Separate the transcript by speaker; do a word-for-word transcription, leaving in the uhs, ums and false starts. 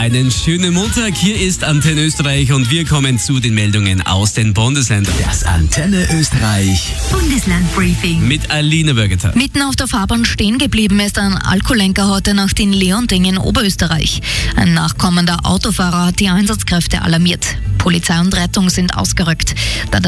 Speaker 1: Einen schönen Montag, hier ist Antenne Österreich und wir kommen zu den Meldungen aus den Bundesländern.
Speaker 2: Das Antenne Österreich
Speaker 3: Bundeslandbriefing
Speaker 1: Mit Alina Bürgeter.
Speaker 4: Mitten auf der Fahrbahn stehen geblieben ist ein Alkoholenker heute Nacht in Leonding in Oberösterreich. Ein nachkommender Autofahrer hat die Einsatzkräfte alarmiert. Polizei und Rettung sind ausgerückt. Da